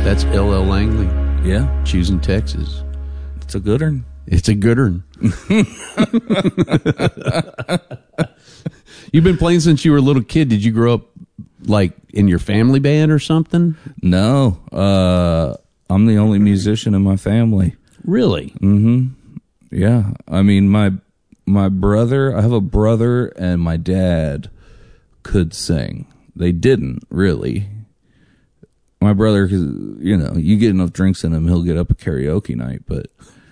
That's L.L. Langley. Yeah. Choosing Texas. It's a good one. It's a good one. You've been playing since you were a little kid. Did you grow up like in your family band or something? No. I'm the only musician in my family. Really? Mm-hmm. Yeah. I mean, my brother, I have a brother, and my dad could sing. They didn't really. My brother, cause, you know, you get enough drinks in him, he'll get up at karaoke night, but,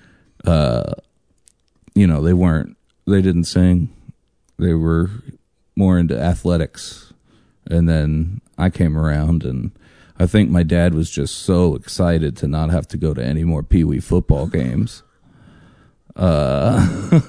you know, they didn't sing. They were more into athletics. And then I came around, and I think my dad was just so excited to not have to go to any more Pee Wee football games. That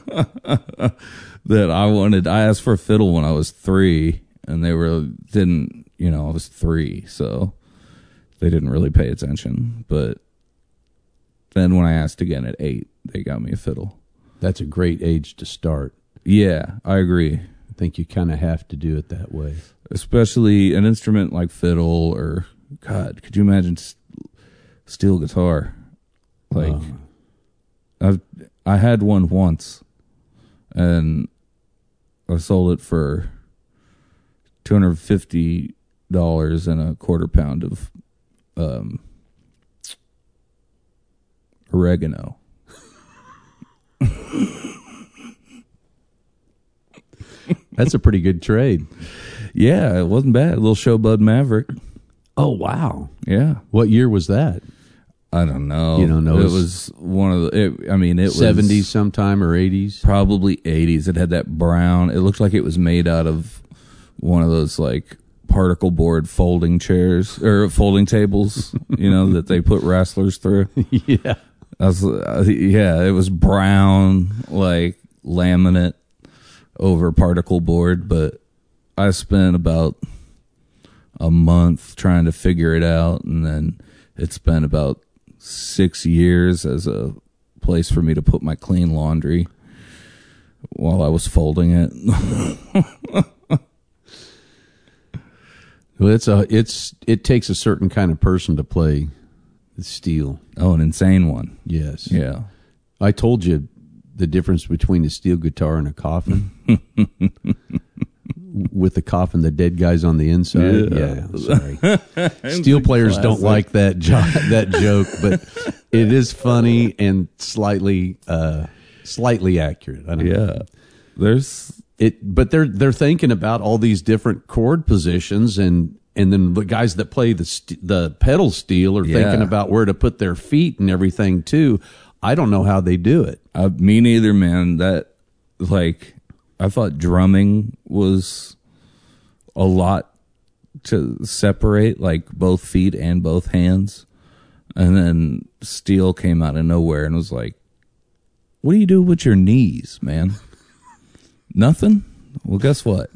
I asked for a fiddle when I was 3, and I was 3, so they didn't really pay attention. But then when I asked again at 8, they got me a fiddle. That's a great age to start. Yeah, I agree. I think you kind of have to do it that way. Especially an instrument like fiddle, or, God, could you imagine steel guitar? Like, I had one once, and I sold it for $250 and a quarter pound of oregano. That's a pretty good trade. Yeah, it wasn't bad. A little Showbud Maverick. Oh, wow. Yeah. What year was that? I don't know. You don't know? It was one of the, it was 70s sometime or 80s? Probably 80s. It had that brown, it looked like it was made out of one of those like particle board folding chairs or folding tables, you know, that they put wrestlers through. Yeah. It was brown, like laminate over particle board, but I spent about a month trying to figure it out, and then it's been about 6 years as a place for me to put my clean laundry while I was folding it. Well, it takes a certain kind of person to play the steel. Oh, an insane one. Yes. Yeah. I told you the difference between a steel guitar and a coffin. With the coffin, the dead guy's on the inside. Yeah, sorry. Steel players don't like that joke, but it is funny and slightly accurate. I don't know. But they're thinking about all these different chord positions, and then the guys that play the pedal steel are thinking about where to put their feet and everything too. I don't know how they do it. Me neither, man. That, like, I thought drumming was a lot to separate, like both feet and both hands. And then steel came out of nowhere and was like, what do you do with your knees, man? Nothing? Well, guess what?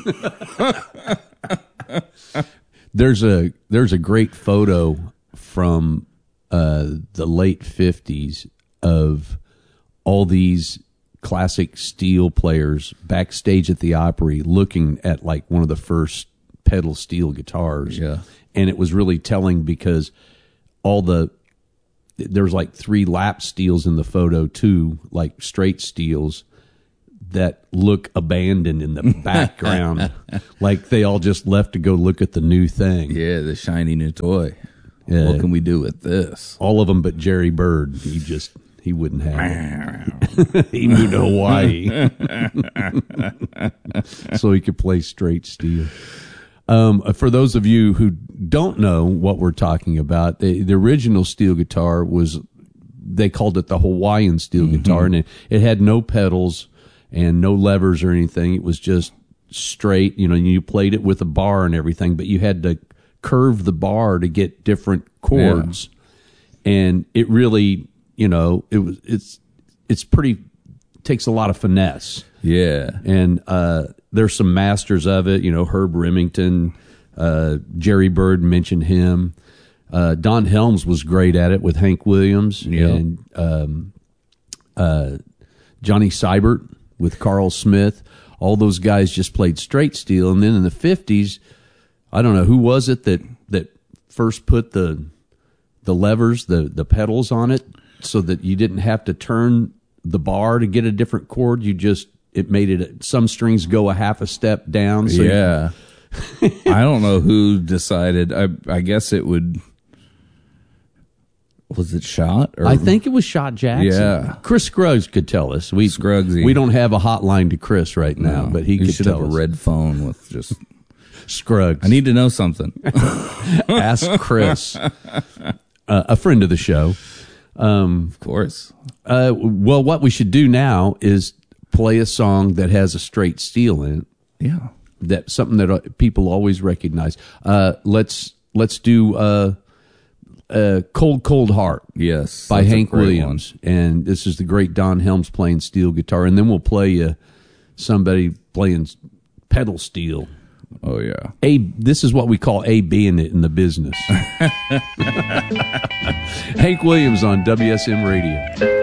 There's a great photo from the late 50s of all these classic steel players backstage at the Opry looking at like one of the first pedal steel guitars. Yeah. And it was really telling because there's like 3 lap steels in the photo too, like straight steels that look abandoned in the background. Like they all just left to go look at the new thing. Yeah, the shiny new toy. What can we do with this? All of them but Jerry Bird. He wouldn't have it. He moved to Hawaii so he could play straight steel. For those of you who don't know what we're talking about, the original steel guitar they called it the Hawaiian steel guitar, and it had no pedals and no levers or anything. It was just straight, you played it with a bar and everything, but you had to curve the bar to get different chords. Yeah. And it really, it's pretty, takes a lot of finesse. Yeah. And there's some masters of it, Herb Remington, Jerry Bird mentioned him. Don Helms was great at it with Hank Williams, and Johnny Seibert with Carl Smith. All those guys just played straight steel. And then in the 50s, I don't know, who was it that first put the the levers, the pedals on it, so that you didn't have to turn the bar to get a different chord. It made it, some strings go a half a step down. So yeah. I don't know who decided. I guess it would. Was it Shot? Or? I think it was Shot Jackson. Yeah. Chris Scruggs could tell us. Scruggsy. We don't have a hotline to Chris right now, but he could should tell have us. a red phone with just Scruggs. I need to know something. Ask Chris, a friend of the show. Of course. Well, what we should do now is play a song that has a straight steel in it. Yeah. That's something that people always recognize. Let's do Cold Cold Heart. Yes. By Hank Williams. And this is the great Don Helms playing steel guitar. And then we'll play somebody playing pedal steel. Oh, yeah. This is what we call being it in the business. Hank Williams on WSM Radio.